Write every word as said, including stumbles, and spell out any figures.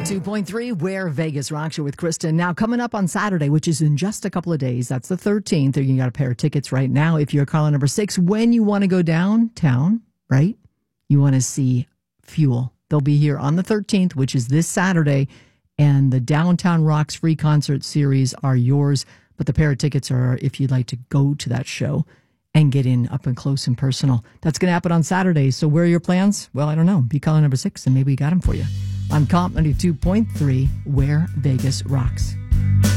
ninety-two point three, Where Vegas Rocks You with Kristen. Now, coming up on Saturday, which is in just a couple of days, that's the thirteenth. You got a pair of tickets right now. If you're caller number six, when you want to go downtown, right? You want to see Fuel. They'll be here on the thirteenth, which is this Saturday, and the Downtown Rocks free concert series are yours. But the pair of tickets are if you'd like to go to that show and get in up and close and personal. That's going to happen on Saturday. So where are your plans? Well, I don't know. Be caller number six, and maybe we got them for you. On Comp ninety-two point three, Where Vegas Rocks.